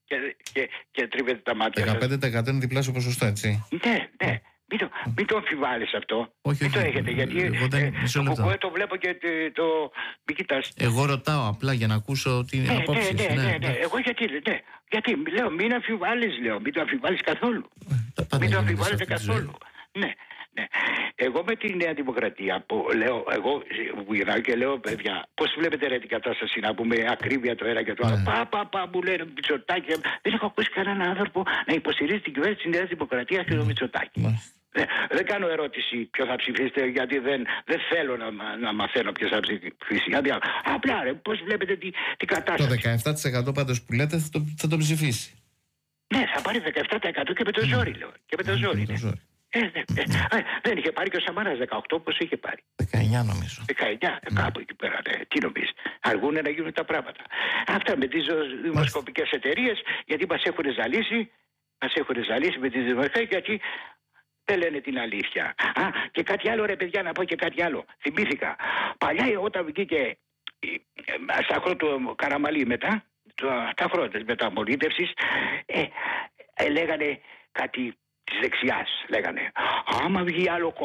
και τρίβετε τα μάτια σας. 15% είναι διπλάσιο ποσοστό, έτσι. Ναι. Μην το αμφιβάλλεις αυτό. Όχι, μην το έχετε, γιατί το κουκουέ το βλέπω και το... Μην κοιτάς. Εγώ ρωτάω απλά για να ακούσω την απόψη. Ναι. Εγώ γιατί λέω, μην αμφιβάλλεις, μην το αμφιβάλλεις καθόλου. Μην το αμφιβάλλετε καθόλου. Ναι. Εγώ με τη Νέα Δημοκρατία που εγώ γυρνάω και λέω, παιδιά, πώς βλέπετε την κατάσταση, να πούμε ακρίβεια το ένα και το άλλο. Μου λένε Μητσοτάκη. Δεν έχω ακούσει κανέναν άνθρωπο να υποστηρίζει την κυβέρνηση της Νέας Δημοκρατίας και το Μητσοτάκη. Δεν κάνω ερώτηση ποιο θα ψηφίσετε, γιατί δεν θέλω να μαθαίνω ποιο θα ψηφίσει. Απλά πώς βλέπετε την κατάσταση. Το 17% πάντως που λέτε θα το ψηφίσει. Ναι, θα πάρει 17% και με το ζόρι, λέω. Και με το ζόρι. Δεν είχε πάρει και ο Σαμάρας 18, πώς είχε πάρει. 19 νομίζω. 19, κάπου εκεί πέρα. Τι νομίζεις? Αργούν να γίνουν τα πράγματα. Αυτά με τις δημοσκοπικές εταιρείες, γιατί μας έχουν ζαλίσει με τις δημοσκοπικές, γιατί δεν λένε την αλήθεια. Και κάτι άλλο, ρε παιδιά, να πω και κάτι άλλο. Θυμήθηκα. Παλιά όταν βγήκε στα χρόνια του Καραμαλή μετά, τα χρόνια της μεταμολύτευσης, λέγανε κάτι της δεξιάς. Λέγανε, άμα βγει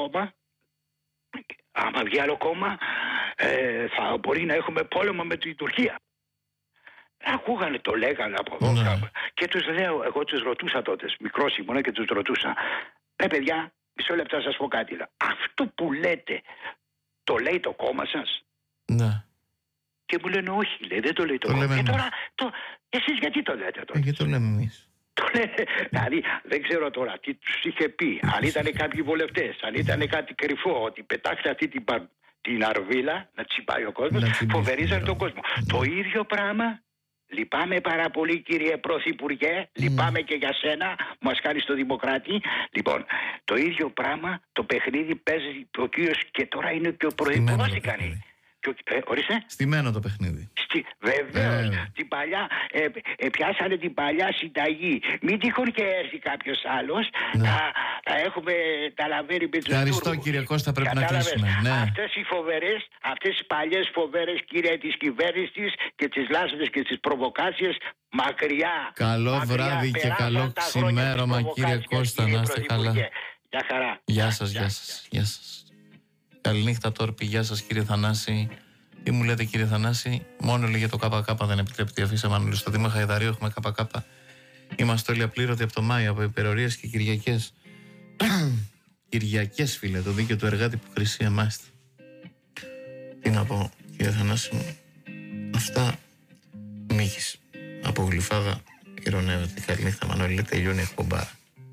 άλλο κόμμα, θα μπορεί να έχουμε πόλεμο με την Τουρκία. Ακούγανε, το λέγανε από εδώ. Και τους λέω, εγώ τους ρωτούσα τότε, μικρός ήμουνα και τους ρωτούσα. Παιδιά, μισό λεπτό να σας πω κάτι. Αυτό που λέτε, το λέει το κόμμα σας? Ναι. Και μου λένε όχι, λέει, δεν το λέει το κόμμα. Και τώρα, εσείς γιατί το λέτε τώρα? Γιατί το λέμε εμείς. Το λένε, δηλαδή δεν ξέρω τώρα τι τους είχε πει, αν ήταν κάποιοι βουλευτές, αν ήταν κάτι κρυφό, ότι πετάξτε αυτή την αρβίλα να τσιπάει ο κόσμος, φοβερίζανε τον κόσμο. Το ίδιο πράγμα. Λυπάμαι πάρα πολύ, κύριε Πρωθυπουργέ, λυπάμαι και για σένα, μας κάνεις το Δημοκράτη. Λοιπόν, το ίδιο πράγμα, το παιχνίδι παίζει ο κύριος και τώρα είναι και ο Πρωθυπουργός τι κάνει. Ορίστε. Στημένο το παιχνίδι. Βεβαίως. Την παλιά, πιάσανε την παλιά συνταγή. Μην τυχόν και έρθει κάποιος άλλος, θα έχουμε τα λαβέρι με τους Τούρκους. Ευχαριστώ, κύριε Κώστα, πρέπει να κλείσουμε. Αυτές οι παλιές φοβέρες, κύριε, της κυβέρνησης και τις λάσπες και τις προβοκάτσιες, μακριά. Καλό βράδυ και καλό ξημέρωμα, κύριε Κώστα, να είστε καλά. Γεια χαρά. Γεια σας. Καληνύχτα, Τόρπη. Γεια σας, κύριε Θανάση. Τι μου λέτε, κύριε Θανάση? Μόνο λέγε το ΚΚ δεν επιτρέπεται. Αφήσαμε στο Δήμα Χαϊδαρίου έχουμε ΚΚ. Είμαστε όλοι απλήρωτοι από το Μάιο, από υπερορίες και Κυριακές. Κυριακές, φίλε, το δίκαιο του εργάτη που χρυσή εμάστε. Τι να πω, κύριε Θανάση μου? Αυτά. Μύχης. Από Γλυφάδα ηρωνεύεται. Καληνύχτα, Μανώλη. Τελειώνει η εκπομπάρα.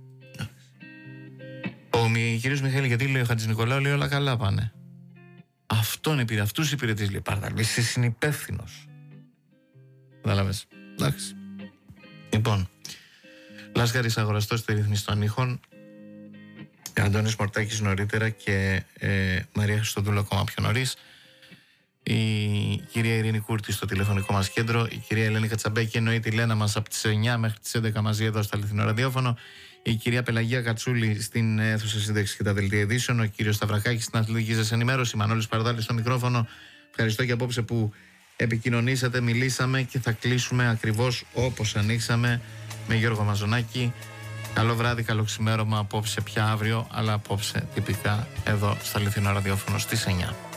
Ο κύριος Μιχαήλ, γιατί λέει ο Χατζηνικολάου, λέει όλα καλά πάνε. Αυτούς υπηρετείς, λέει Πάρδαλ. Είσαι συνυπεύθυνος. Κατάλαβες. Εντάξει. Λοιπόν, Λάσκαρης αγοραστός στη Ρυθμίση των Ήχων, Αντώνης Μορτάκης νωρίτερα και Μαρία Χριστοδούλου ακόμα πιο νωρίς. Η κυρία Ειρήνη Κούρτη στο τηλεφωνικό μας κέντρο, η κυρία Ελένη Κατσαμπέκη εννοείται η Λένα μας από τις 9 μέχρι τις 11 μαζί εδώ στο αληθινό ραδιόφωνο, η κυρία Πελαγία Κατσούλη στην αίθουσα σύνταξη και τα δελτία ειδήσεων, ο κύριος Σταυρακάκης στην αθλητική σας ενημέρωση, Μανώλης Παρδάλης στο μικρόφωνο. Ευχαριστώ και απόψε που επικοινωνήσατε, μιλήσαμε και θα κλείσουμε ακριβώς όπως ανοίξαμε, με Γιώργο Μαζονάκη. Καλό βράδυ, καλό ξημέρωμα απόψε, πια αύριο, αλλά απόψε τυπικά εδώ στο αληθινό ραδιόφωνο στις 9.